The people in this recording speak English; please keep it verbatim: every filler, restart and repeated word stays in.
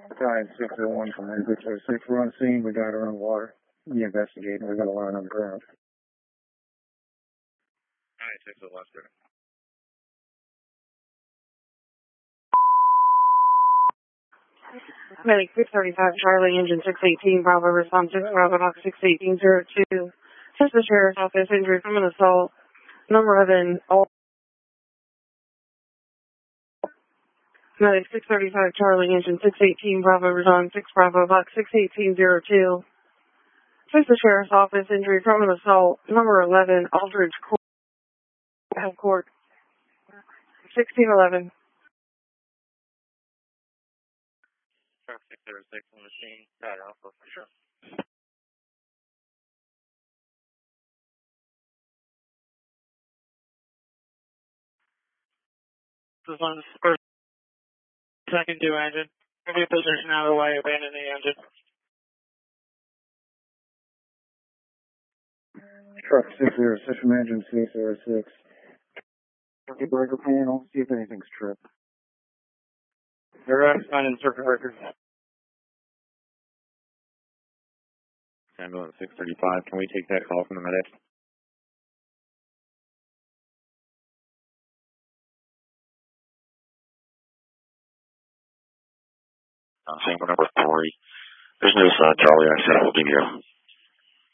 Time six oh one from Hendrix oh six. We're on scene. We got our own water. We investigating. We got a line on the ground. Alright, six oh one, sir. Medic six thirty-five, Charlie, engine six eighteen, Bravo, response six, Bravo, Box six eighteen zero two. Since the Sheriff's Office, injury from an assault. Number eleven, all. Medic six thirty-five, Charlie, engine six eighteen, Bravo, response six, Bravo, Box six eighteen zero two. Since the Sheriff's Office, injury from an assault. Number eleven, Aldridge Court. Health Court. sixteen eleven. Truck six oh six on the scene. Got Alpha for sure. This one's first, second due engine. Maybe position out of the way, abandon the engine. Truck six oh six from engine six oh six. Circuit breaker panel. See if anything's tripped. Direct finding circuit breaker. Ambulance six thirty-five, can we take that call from the medic? Uh, sample number three. There's no uh, Charlie, I said I will give you